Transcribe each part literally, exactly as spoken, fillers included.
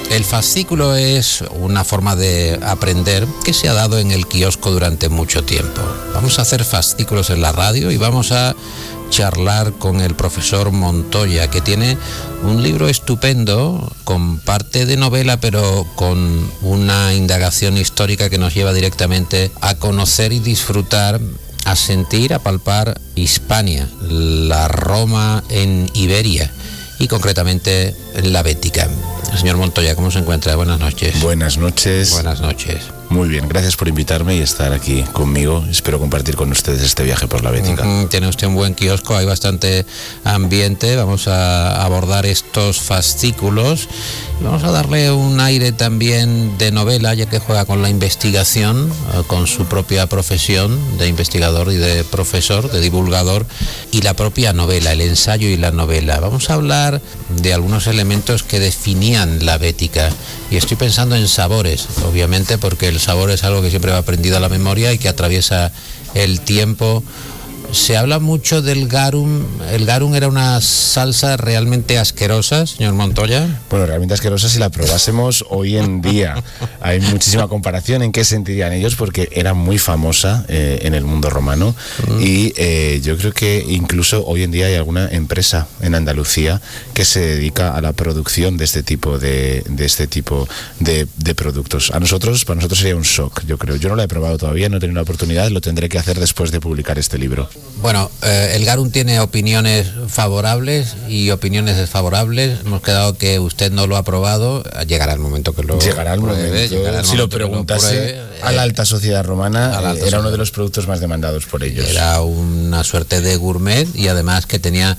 El fascículo es una forma de aprender que se ha dado en el kiosco durante mucho tiempo. Vamos a hacer fascículos en la radio y vamos a charlar con el profesor Montoya, que tiene un libro estupendo con parte de novela, pero con una indagación histórica que nos lleva directamente a conocer y disfrutar, a sentir, a palpar Hispania, la Roma en Iberia y concretamente la Bética. Señor Montoya, ¿cómo se encuentra? Buenas noches. Buenas noches. Buenas noches. Muy bien, gracias por invitarme y estar aquí conmigo. Espero compartir con ustedes este viaje por la Bética. Uh-huh. Tiene usted un buen kiosco, hay bastante ambiente. Vamos a abordar estos fascículos. Vamos a darle un aire también de novela, ya que juega con la investigación, con su propia profesión de investigador y de profesor, de divulgador, y la propia novela, el ensayo y la novela. Vamos a hablar de algunos elementos que definían la Bética. Y estoy pensando en sabores, obviamente, porque el sabor es algo que siempre va aprendido a la memoria y que atraviesa el tiempo. Se habla mucho del garum. ¿El garum era una salsa realmente asquerosa, señor Montoya? Bueno, realmente asquerosa si la probásemos hoy en día. Hay muchísima comparación en qué sentirían ellos, porque era muy famosa eh, en el mundo romano. Mm. Y eh, yo creo que incluso hoy en día hay alguna empresa en Andalucía que se dedica a la producción de este tipo de, de este tipo de, de productos. A nosotros, para nosotros sería un shock, yo creo. Yo no la he probado todavía, no he tenido la oportunidad, lo tendré que hacer después de publicar este libro. Bueno, eh, el garum tiene opiniones favorables y opiniones desfavorables. Hemos quedado que usted no lo ha probado. Llegará el momento que lo Llegará el pruebe, momento. Llegará el si momento lo preguntase lo pruebe, a la alta sociedad romana, alta eh, era sociedad. uno de los productos más demandados por ellos. Era una suerte de gourmet y además que tenía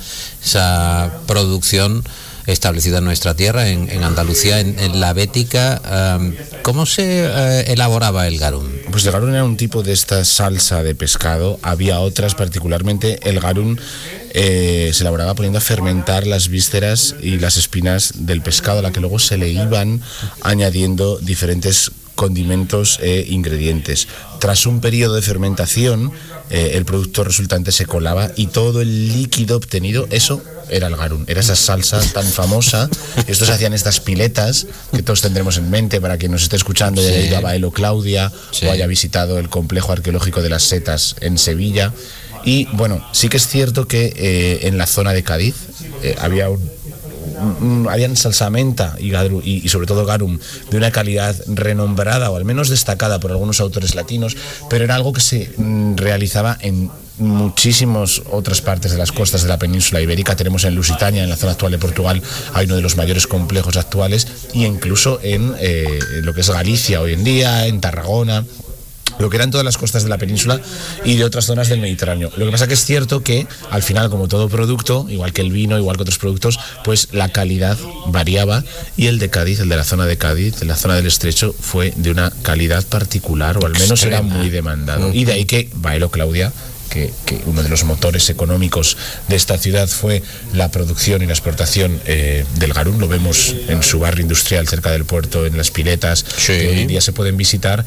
esa producción establecida en nuestra tierra, en, en Andalucía, en, en la Bética. Um, ¿Cómo se uh, elaboraba el garum? Pues el garum era un tipo de esta salsa de pescado. Había otras, particularmente el garum eh, se elaboraba poniendo a fermentar las vísceras y las espinas del pescado, a la que luego se le iban añadiendo diferentes condimentos e ingredientes. Tras un periodo de fermentación, eh, el producto resultante se colaba y todo el líquido obtenido, eso era el garum, era esa salsa tan famosa. Esto se hacían estas piletas que todos tendremos en mente para quien nos esté escuchando y haya ido a Baelo Claudia, sí, o haya visitado el complejo arqueológico de las Setas en Sevilla. Y bueno, sí que es cierto que eh, en la zona de Cádiz eh, había un habían salsamenta y, garum, y, y sobre todo garum de una calidad renombrada o al menos destacada por algunos autores latinos, pero era algo que se mm, realizaba en muchísimas otras partes de las costas de la península ibérica. Tenemos en Lusitania, en la zona actual de Portugal, hay uno de los mayores complejos actuales, y incluso en eh, lo que es Galicia hoy en día, en Tarragona, lo que eran todas las costas de la península y de otras zonas del Mediterráneo. Lo que pasa que es cierto que al final, como todo producto, igual que el vino, igual que otros productos, pues la calidad variaba, y el de Cádiz, el de la zona de Cádiz, de la zona del Estrecho, fue de una calidad particular, o al menos extrema, era muy demandado. Uh-huh. Y de ahí que Baelo Claudia, Que, que uno de los motores económicos de esta ciudad fue la producción y la exportación eh, del garum. Lo vemos en su barrio industrial cerca del puerto, en las piletas, sí, que hoy en día se pueden visitar.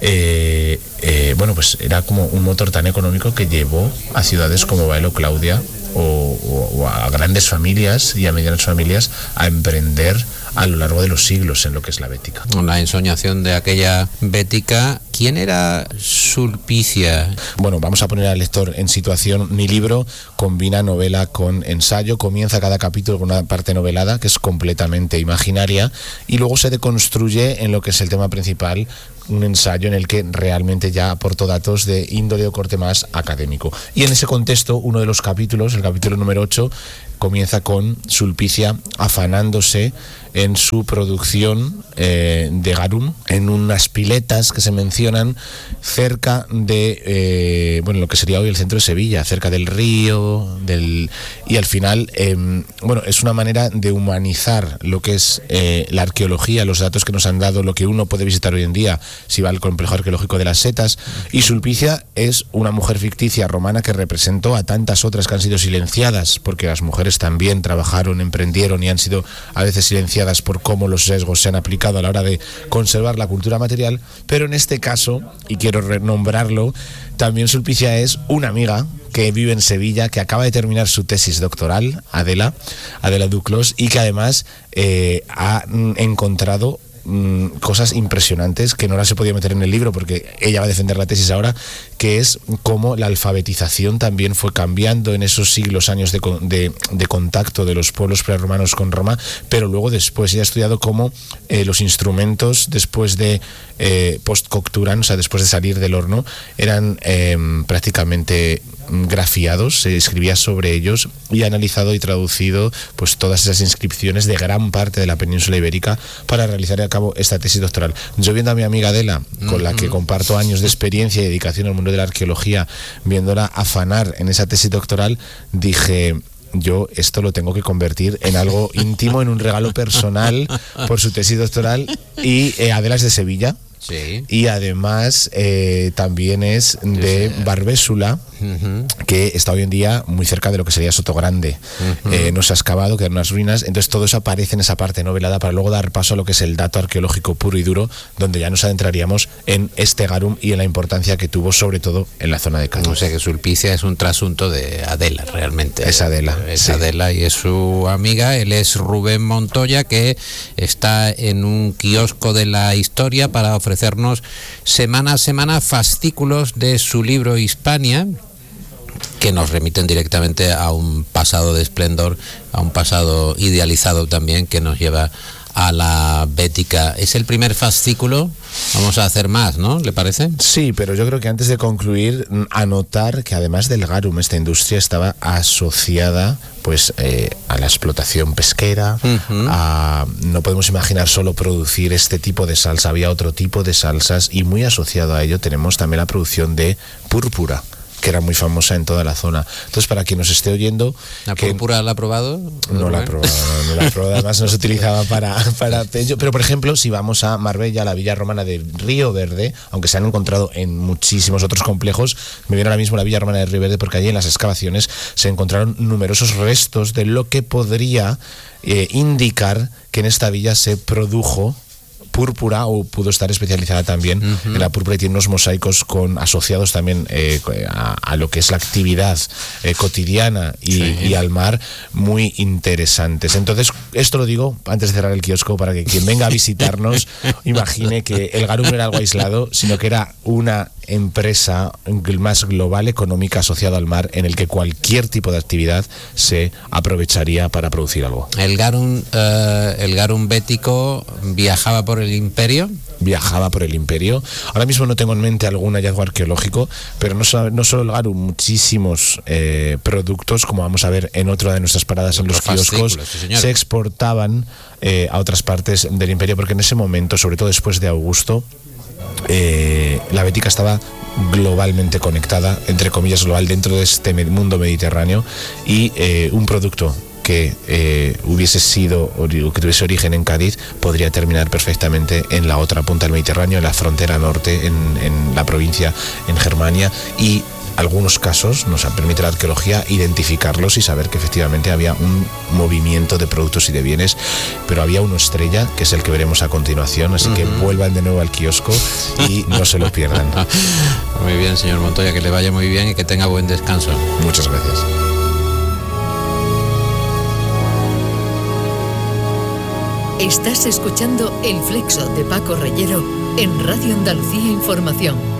Eh, eh, bueno, pues era como un motor tan económico que llevó a ciudades como Baelo Claudia o, o, o a grandes familias y a medianas familias a emprender a lo largo de los siglos en lo que es la Bética. La ensoñación de aquella Bética. ¿Quién era Sulpicia? Bueno, vamos a poner al lector en situación. Mi libro combina novela con ensayo. Comienza cada capítulo con una parte novelada que es completamente imaginaria, y luego se deconstruye en lo que es el tema principal, un ensayo en el que realmente ya aporto datos de índole o corte más académico. Y en ese contexto, uno de los capítulos, el capítulo número ocho, comienza con Sulpicia afanándose en su producción eh, de garum en unas piletas que se mencionan cerca de eh, bueno, lo que sería hoy el centro de Sevilla, cerca del río, del y al final eh, bueno, es una manera de humanizar lo que es eh, la arqueología, los datos que nos han dado, lo que uno puede visitar hoy en día si va al complejo arqueológico de las Setas. Y Sulpicia es una mujer ficticia romana que representó a tantas otras que han sido silenciadas, porque las mujeres también trabajaron, emprendieron y han sido a veces silenciadas beneficiadas por cómo los sesgos se han aplicado a la hora de conservar la cultura material, pero en este caso, y quiero renombrarlo, también Sulpicia es una amiga que vive en Sevilla, que acaba de terminar su tesis doctoral, Adela, Adela Duclos, y que además eh, ha encontrado cosas impresionantes que no las he podido meter en el libro porque ella va a defender la tesis ahora, que es cómo la alfabetización también fue cambiando en esos siglos, años de, de, de contacto de los pueblos prerromanos con Roma, pero luego después ella ha estudiado cómo eh, los instrumentos después de eh, post-cocturan, o sea, después de salir del horno, eran eh, prácticamente grafiados, se escribía sobre ellos, y ha analizado y traducido pues todas esas inscripciones de gran parte de la península ibérica para realizar a cabo esta tesis doctoral. Yo, viendo a mi amiga Adela, con uh-huh. la que comparto años de experiencia y dedicación al mundo de la arqueología, viéndola afanar en esa tesis doctoral, dije: yo esto lo tengo que convertir en algo íntimo, en un regalo personal por su tesis doctoral. Y eh, Adela es de Sevilla. Sí. Y además eh, también es de Barbésula, uh-huh. que está hoy en día muy cerca de lo que sería Sotogrande. Uh-huh. Eh, no se ha excavado, quedan unas ruinas. Entonces todo eso aparece en esa parte novelada para luego dar paso a lo que es el dato arqueológico puro y duro, donde ya nos adentraríamos en este garum y en la importancia que tuvo, sobre todo en la zona de Cádiz. O sea que Sulpicia es un trasunto de Adela, realmente. Es Adela. Es sí. Adela y es su amiga. Él es Rubén Montoya, que está en un kiosco de la historia para ofrecer ofrecernos semana a semana fascículos de su libro Hispania, que nos remiten directamente a un pasado de esplendor, a un pasado idealizado también, que nos lleva a la Bética. Es el primer fascículo, vamos a hacer más, ¿no? ¿Le parece? Sí, pero yo creo que antes de concluir, anotar que además del garum, esta industria estaba asociada pues eh, a la explotación pesquera, uh-huh. a, no podemos imaginar solo producir este tipo de salsa, había otro tipo de salsas, y muy asociado a ello tenemos también la producción de púrpura, que era muy famosa en toda la zona. Entonces, para quien nos esté oyendo... ¿La púrpura la ha probado? No la ha probado, no, no la ha probado, además no se utilizaba para, para ello. Pero, por ejemplo, si vamos a Marbella, la villa romana de Río Verde, aunque se han encontrado en muchísimos otros complejos, me viene ahora mismo la villa romana de Río Verde porque allí en las excavaciones se encontraron numerosos restos de lo que podría eh, indicar que en esta villa se produjo púrpura, o pudo estar especializada también uh-huh. en la púrpura, y tiene unos mosaicos con asociados también eh, a, a lo que es la actividad eh, cotidiana y, sí. y al mar, muy interesantes. Entonces, esto lo digo antes de cerrar el kiosco para que quien venga a visitarnos imagine que el garum no era algo aislado, sino que era una empresa más global, económica, asociada al mar, en el que cualquier tipo de actividad se aprovecharía para producir algo. El garum, uh, el garum bético viajaba por el imperio. Viajaba por el imperio. Ahora mismo no tengo en mente algún hallazgo arqueológico, pero no, so, no solo el garum, muchísimos eh, productos, como vamos a ver en otra de nuestras paradas en los kioscos, sí, se exportaban eh, a otras partes del imperio, porque en ese momento, sobre todo después de Augusto, Eh, la Bética estaba globalmente conectada, entre comillas global, dentro de este mundo mediterráneo, y eh, un producto que eh, hubiese sido o que tuviese origen en Cádiz podría terminar perfectamente en la otra punta del Mediterráneo, en la frontera norte, en, en la provincia, en Germania, y algunos casos nos permite la arqueología identificarlos y saber que efectivamente había un movimiento de productos y de bienes, pero había uno estrella, que es el que veremos a continuación, así uh-huh. que vuelvan de nuevo al kiosco y no se lo pierdan. Muy bien, señor Montoya, que le vaya muy bien y que tenga buen descanso. Muchas gracias. Estás escuchando El Flexo de Paco Reyero en Radio Andalucía Información.